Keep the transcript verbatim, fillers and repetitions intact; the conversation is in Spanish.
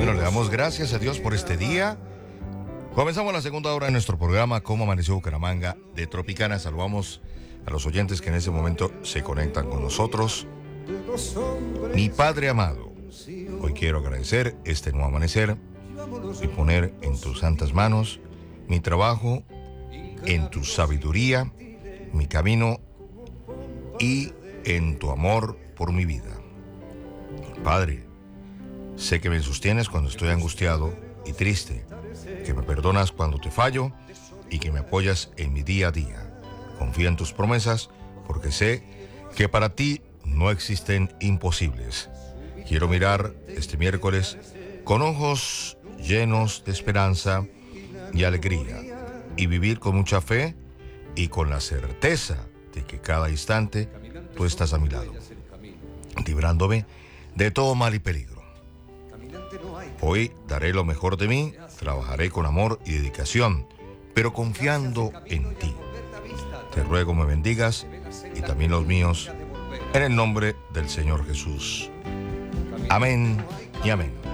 Bueno, le damos gracias a Dios por este día. Comenzamos la segunda hora de nuestro programa ¿Cómo amaneció Bucaramanga? De Tropicana. Saludamos a los oyentes que en ese momento se conectan con nosotros. Mi Padre amado, hoy quiero agradecer este nuevo amanecer y poner en tus santas manos mi trabajo, en tu sabiduría, mi camino y en tu amor por mi vida. Padre, sé que me sostienes cuando estoy angustiado y triste, que me perdonas cuando te fallo y que me apoyas en mi día a día. Confío en tus promesas porque sé que para ti no existen imposibles. Quiero mirar este miércoles con ojos llenos de esperanza y alegría y vivir con mucha fe y con la certeza de que cada instante tú estás a mi lado, librándome de todo mal y peligro. Hoy daré lo mejor de mí, trabajaré con amor y dedicación, pero confiando en ti. Te ruego me bendigas y también los míos, en el nombre del Señor Jesús. Amén y amén.